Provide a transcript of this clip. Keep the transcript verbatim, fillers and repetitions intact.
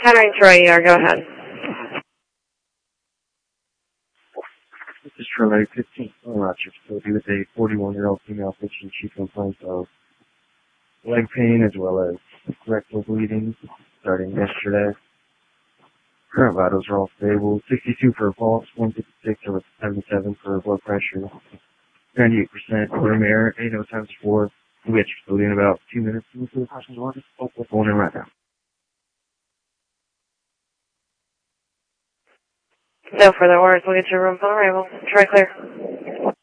Entering Troy E R, go ahead. This is Troy fifteen, Rochester facility with a forty-one-year-old female patient. She complains of leg pain as well as rectal bleeding starting yesterday. Current vitals are all stable. sixty-two for a pulse, one fifty-six over seventy-seven for blood pressure, ninety-eight percent room air, eight oh times four. We'll get your facility in about two minutes. We'll see the person's order. Oh, we're going in right now. No further orders. We'll get your room on arrival. Try clear.